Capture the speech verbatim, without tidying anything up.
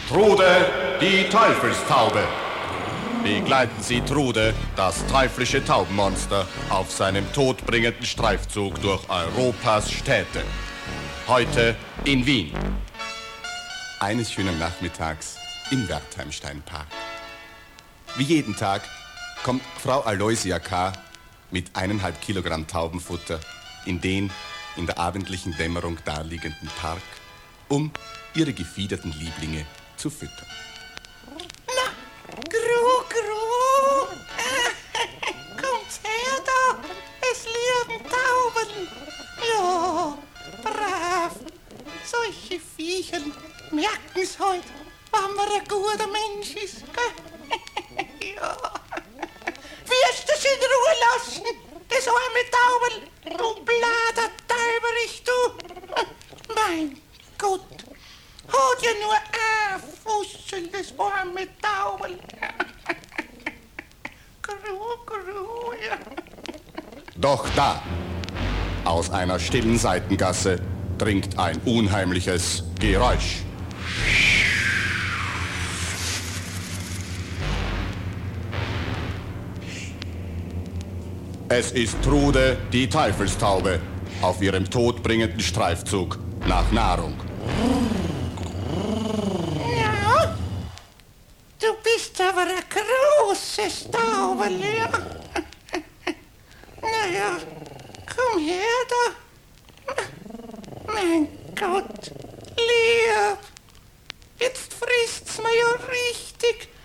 Trude, die Teufelstaube. Begleiten Sie Trude, das teuflische Taubenmonster, auf seinem todbringenden Streifzug durch Europas Städte. Heute in Wien. Eines schönen Nachmittags im Wertheimsteinpark. Wie jeden Tag kommt Frau Aloysia K. mit eineinhalb Kilogramm Taubenfutter in den in der abendlichen Dämmerung daliegenden Park, um ihre gefiederten Lieblinge zu füttern. Na, Gru, Gru, kommt her da, es lieben Tauben. Ja, brav, solche Viechen merken's heut, wann man ein guter Mensch ist, gell? Ja, wirst du's in Ruhe lassen, das arme Taubel, du blader Tauberich, du. Mein Gott. Hat ja nur ein Fussel, das arme Taubel. Gru, gru, ja. Doch da, aus einer stillen Seitengasse, dringt ein unheimliches Geräusch. Es ist Trude, die Teufelstaube, auf ihrem todbringenden Streifzug nach Nahrung. Du bist aber ein großes Taubel, ja. Na ja, komm her da. Mein Gott, lieb. Jetzt frisst's mir ja richtig.